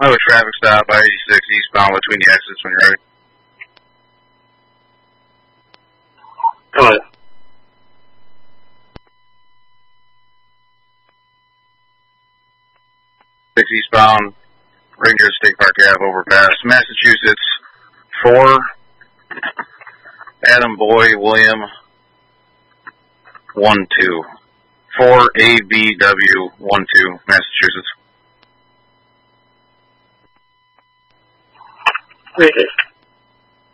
I have a traffic stop by 86 eastbound between the exits when you're ready. Go ahead. Eastbound, Ranger State Park Ave overpass, Massachusetts 4, Adam Boy William 12, 4 ABW 12, Massachusetts. Okay.